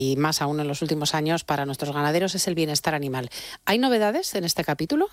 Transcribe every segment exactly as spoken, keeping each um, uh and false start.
y más aún en los últimos años para nuestros ganaderos es el bienestar animal. ¿Hay novedades en este capítulo?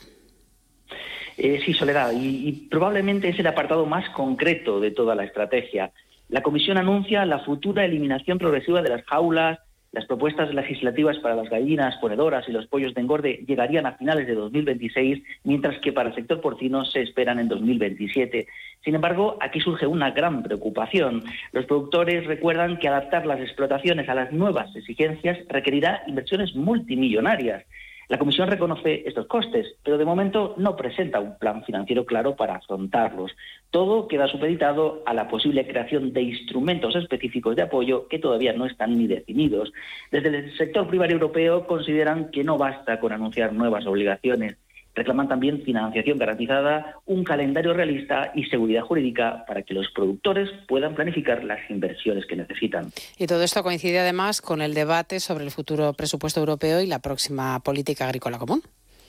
Eh, sí, Soledad, y, y probablemente es el apartado más concreto de toda la estrategia. La Comisión anuncia la futura eliminación progresiva de las jaulas. Las propuestas legislativas para las gallinas ponedoras y los pollos de engorde llegarían a finales de dos mil veintiséis, mientras que para el sector porcino se esperan en dos mil veintisiete. Sin embargo, aquí surge una gran preocupación. Los productores recuerdan que adaptar las explotaciones a las nuevas exigencias requerirá inversiones multimillonarias. La Comisión reconoce estos costes, pero de momento no presenta un plan financiero claro para afrontarlos. Todo queda supeditado a la posible creación de instrumentos específicos de apoyo que todavía no están ni definidos. Desde el sector primario europeo consideran que no basta con anunciar nuevas obligaciones. Reclaman también financiación garantizada, un calendario realista y seguridad jurídica para que los productores puedan planificar las inversiones que necesitan. Y todo esto coincide además con el debate sobre el futuro presupuesto europeo y la próxima política agrícola común.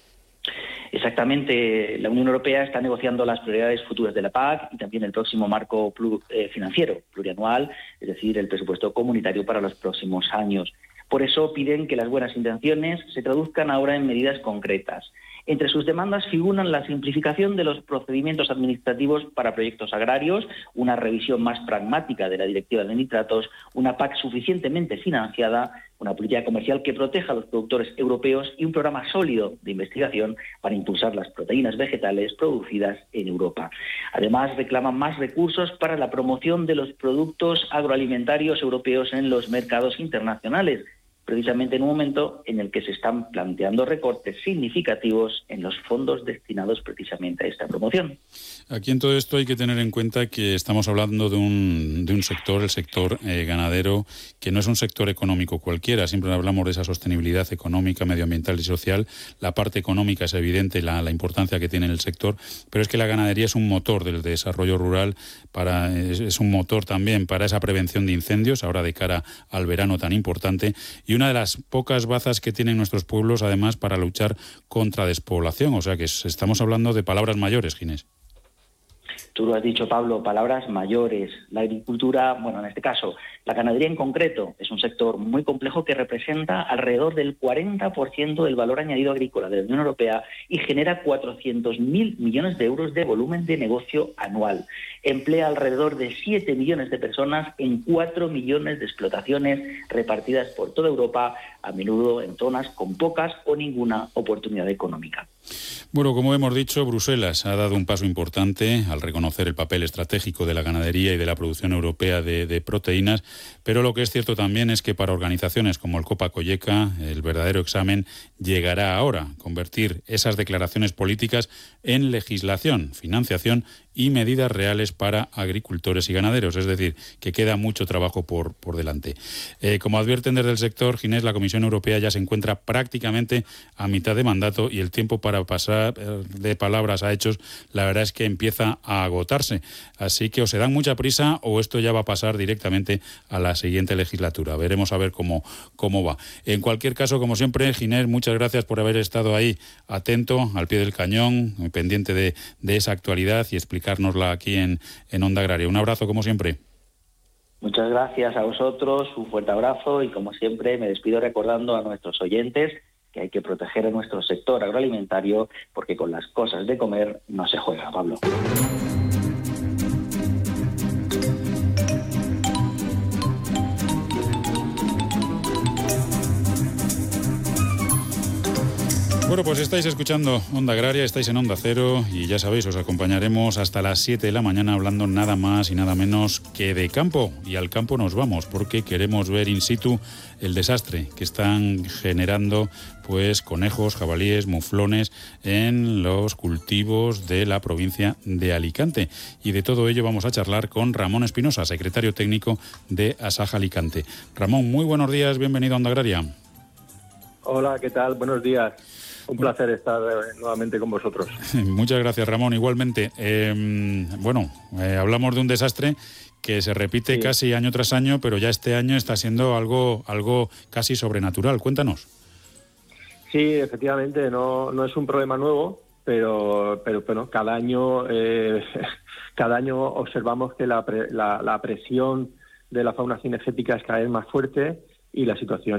Exactamente, la Unión Europea está negociando las prioridades futuras de la P A C y también el próximo marco plur, eh, financiero plurianual, es decir, el presupuesto comunitario para los próximos años. Por eso piden que las buenas intenciones se traduzcan ahora en medidas concretas. Entre sus demandas figuran la simplificación de los procedimientos administrativos para proyectos agrarios, una revisión más pragmática de la Directiva de Nitratos, una P A C suficientemente financiada, una política comercial que proteja a los productores europeos y un programa sólido de investigación para impulsar las proteínas vegetales producidas en Europa. Además, reclaman más recursos para la promoción de los productos agroalimentarios europeos en los mercados internacionales, precisamente en un momento en el que se están planteando recortes significativos en los fondos destinados precisamente a esta promoción. Aquí en todo esto hay que tener en cuenta que estamos hablando de un, de un sector, el sector eh, ganadero, que no es un sector económico cualquiera. Siempre hablamos de esa sostenibilidad económica, medioambiental y social. La parte económica es evidente, la, la importancia que tiene el sector, pero es que la ganadería es un motor del desarrollo rural, para, es, es un motor también para esa prevención de incendios, ahora de cara al verano tan importante, y una de las pocas bazas que tienen nuestros pueblos, además, para luchar contra despoblación. O sea que estamos hablando de palabras mayores, Ginés. Tú lo has dicho, Pablo, palabras mayores. La agricultura, bueno, en este caso, la ganadería en concreto, es un sector muy complejo que representa alrededor del cuarenta por ciento del valor añadido agrícola de la Unión Europea y genera cuatrocientos mil millones de euros de volumen de negocio anual. Emplea alrededor de siete millones de personas en cuatro millones de explotaciones repartidas por toda Europa, a menudo en zonas con pocas o ninguna oportunidad económica. Bueno, como hemos dicho, Bruselas ha dado un paso importante al reconocer el papel estratégico de la ganadería y de la producción europea de, de proteínas, pero lo que es cierto también es que para organizaciones como el Copa Cogeca, el verdadero examen llegará ahora, convertir esas declaraciones políticas en legislación, financiación y medidas reales para agricultores y ganaderos, es decir, que queda mucho trabajo por, por delante. Eh, como advierten desde el sector, Ginés, la Comisión Europea ya se encuentra prácticamente a mitad de mandato y el tiempo para pasar eh, de palabras a hechos, la verdad es que empieza a agotarse. Así que o se dan mucha prisa o esto ya va a pasar directamente a la siguiente legislatura. Veremos a ver cómo, cómo va. En cualquier caso, como siempre, Ginés, muchas gracias por haber estado ahí atento, al pie del cañón, pendiente de, de esa actualidad y explicárnosla aquí en, en Onda Agraria. Un abrazo, como siempre. Muchas gracias a vosotros, un fuerte abrazo y, como siempre, me despido recordando a nuestros oyentes que hay que proteger a nuestro sector agroalimentario porque con las cosas de comer no se juega, Pablo. Bueno, pues estáis escuchando Onda Agraria, estáis en Onda Cero y ya sabéis, os acompañaremos hasta las siete de la mañana hablando nada más y nada menos que de campo. Y al campo nos vamos porque queremos ver in situ el desastre que están generando pues conejos, jabalíes, muflones en los cultivos de la provincia de Alicante. Y de todo ello vamos a charlar con Ramón Espinosa, secretario técnico de Asaja Alicante. Ramón, muy buenos días, bienvenido a Onda Agraria. Hola, ¿qué tal? Buenos días. Un placer estar nuevamente con vosotros. Muchas gracias, Ramón. Igualmente, eh, bueno, eh, hablamos de un desastre que se repite sí. casi año tras año, pero ya este año está siendo algo, algo casi sobrenatural. Cuéntanos. Sí, efectivamente, no, no es un problema nuevo, pero, pero bueno, cada año, eh, cada año observamos que la, pre, la, la presión de la fauna cinegética es cada vez más fuerte y la situación